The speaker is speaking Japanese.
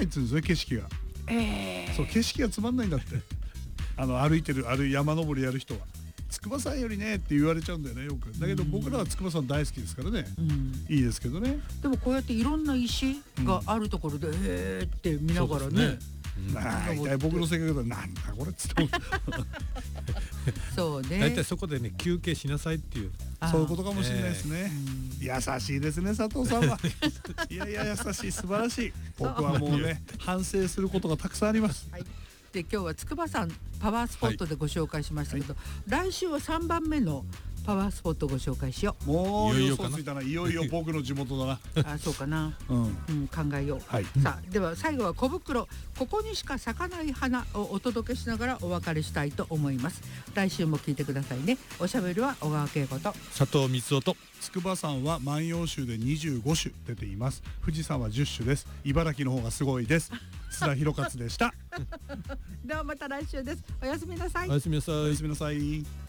ないっつうんですね、景色が。そう景色がつまんないんだって。歩いてる山登りやる人は筑波山よりねって言われちゃうんだよね、よく。だけど僕らは筑波山大好きですからね、いいですけどね。 でもこうやっていろんな石があるところでって見ながらね、 大体僕の性格だとなんだこれっつってもそうね、 大体そこでね休憩しなさいっていう、 そういうことかもしれないですね。優しいですね佐藤さんは。いやいや優しい、素晴らしい。僕はもうね反省することがたくさんあります。 はい、で今日は筑波山パワースポットでご紹介しましたけど、来週は3番目のパワースポットをご紹介しよう。 もういよいよかな予想ついたな。いよいよ僕の地元だな。 そうかな、考えよう、さあでは最後は小袋、ここにしか咲かない花をお届けしながらお別れしたいと思います。来週も聞いてくださいね。おしゃべりは小川恵子と佐藤光雄と。 筑波山は万葉集で25種出ています。富士山は10種です。茨城の方がすごいです。須田弘勝でした。 ではまた来週です。おやすみなさい。 おやすみなさい。 おやすみなさい。